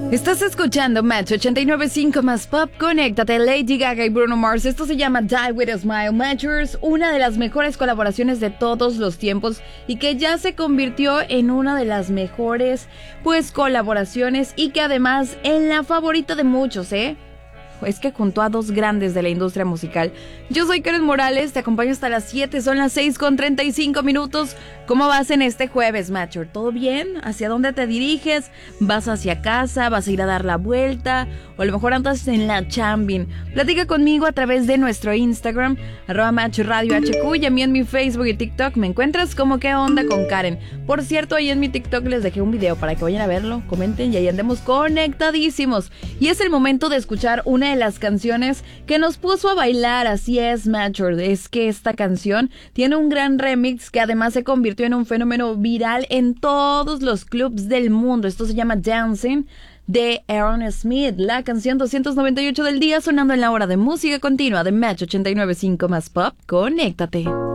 Estás escuchando Match 89.5 más Pop. Conéctate, Lady Gaga y Bruno Mars. Esto se llama Die With A Smile. Matchers, una de las mejores colaboraciones de todos los tiempos y que ya se convirtió en una de las mejores, colaboraciones y que además en la favorita de muchos, Es que juntó a dos grandes de la industria musical. Yo soy Karen Morales, te acompaño hasta las 7, son las 6:35. ¿Cómo vas en este jueves, Matcher? ¿Todo bien? ¿Hacia dónde te diriges? ¿Vas hacia casa? ¿Vas a ir a dar la vuelta? O a lo mejor andas en la chambin. Platica conmigo a través de nuestro Instagram, @MatchRadioHQ, y a mí en mi Facebook y TikTok me encuentras como ¿Qué onda con Karen? Por cierto, ahí en mi TikTok les dejé un video para que vayan a verlo, comenten y ahí andemos conectadísimos. Y es el momento de escuchar una de las canciones que nos puso a bailar. Así es, Matcher. Es que esta canción tiene un gran remix que además se convirtió en un fenómeno viral en todos los clubs del mundo. Esto se llama Dancing, de Aaron Smith, la canción 298 del día, sonando en la hora de música continua de Match 89.5 más Pop. Conéctate.